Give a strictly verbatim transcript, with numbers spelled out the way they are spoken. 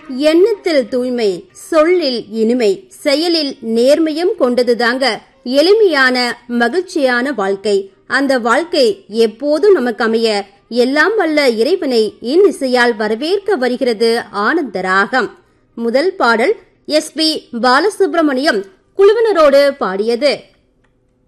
எண்ணத்தில் தூய்மை, சொல்லில் இனிமை, செயலில் நேர்மையும் கொண்டதுதாங்க எளிமையான மகிழ்ச்சியான வாழ்க்கை. அந்த வாழ்க்கை எப்போதும் நமக்கு அமைய எல்லாம் வல்ல இறைவனை இன்னிசையால் வரவேற்க வருகிறது ஆனந்த ராகம். முதல் பாடல் எஸ் பி பாலசுப்ரமணியம் குழுவினரோடு பாடியது.